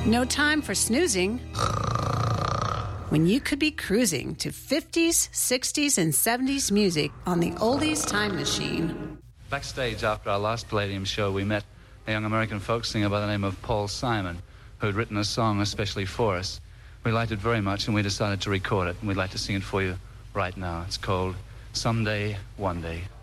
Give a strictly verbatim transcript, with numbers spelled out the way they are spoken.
No time for snoozing when you could be cruising to fifties, sixties, and seventies music on the Oldies Time Machine. Backstage after our last Palladium show, we met a young American folk singer by the name of Paul Simon, who had written a song especially for us. We liked it very much, and we decided to record it, and we'd like to sing it for you right now. It's called Someday, One Day.